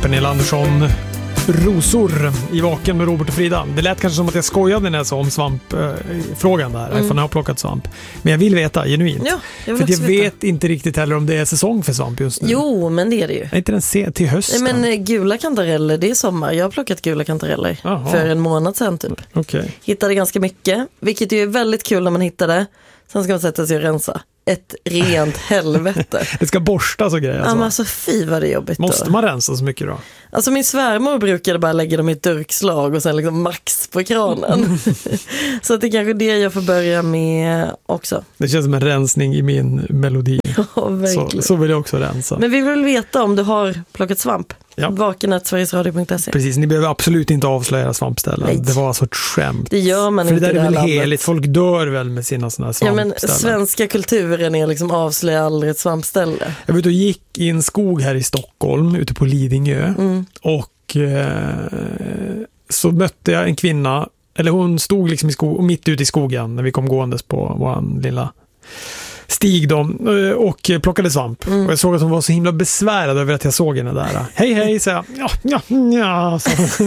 Pernilla Andersson, rosor i Vaken med Robert och Frida. Det lät kanske som att jag skojade när jag sa om svampfrågan där, ifall jag har plockat svamp. Men jag vill veta, genuint. Ja, för jag vet inte riktigt heller om det är säsong för svamp just nu. Jo, men det är det ju. Är inte den till hösten? Nej, men gula kantareller, det är sommar. Jag har plockat gula kantareller för en månad sedan typ. Okay. Hittade ganska mycket, vilket ju är väldigt kul när man hittar det. Sen ska man sätta sig och rensa. Ett rent helvete. Det ska borstas och grejer. Alltså. Ja, men alltså fy vad det är jobbigt. Måste man rensa så mycket då? Alltså min svärmor brukade bara lägga dem i ett durkslag och sen liksom max på kranen. Så att det är kanske det jag får börja med också. Det känns som en rensning i min melodi. Ja, verkligen. Så vill jag också rensa. Men vi vill veta om du har plockat svamp. Ja. Vaken@sverigesradio.se. Precis, ni behöver absolut inte avslöja svampställen. Nej. Det var alltså ett skämt. Det gör man för inte. För det där är väl heligt. heligt. Folk dör väl med sina sådana svampställen. Ja, men svenska kulturen är liksom avslöja aldrig ett svampställe. Jag vet, och gick i en skog här i Stockholm ute på Lidingö. Och så mötte jag en kvinna. Eller hon stod liksom mitt ute i skogen när vi kom gåendes på vår lilla stig då, och plockade svamp. Och jag såg att hon var så himla besvärad över att jag såg henne där. Hej, sa jag. Ja.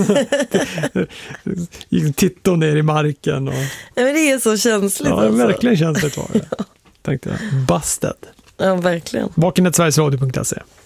Tittade ner i marken. Och... Ja, men det är så känsligt. Ja, alltså. Verkligen känsligt var det. Tänkte jag. Busted. Ja, verkligen. Vaken@sverigesradio.se